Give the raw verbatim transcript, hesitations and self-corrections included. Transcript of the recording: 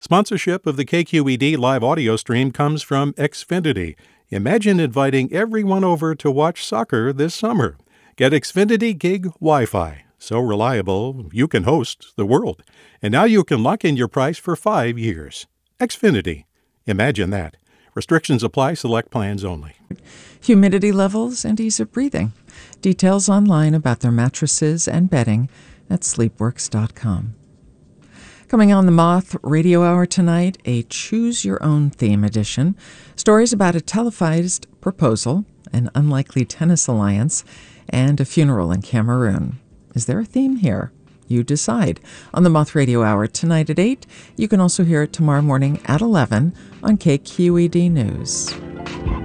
Sponsorship of the K Q E D live audio stream comes from Xfinity. Imagine inviting everyone over to watch soccer this summer. Get Xfinity Gig Wi-Fi. So reliable, you can host the world. And now you can lock in your price for five years. Xfinity. Imagine that. Restrictions apply. Select plans only. Humidity levels and ease of breathing. Details online about their mattresses and bedding at sleepworks dot com. Coming on the Moth Radio Hour tonight, a Choose Your Own Theme edition. Stories about a televised proposal, an unlikely tennis alliance, and a funeral in Cameroon. Is there a theme here? You decide. On the Moth Radio Hour tonight at eight. You can also hear it tomorrow morning at eleven on K Q E D News.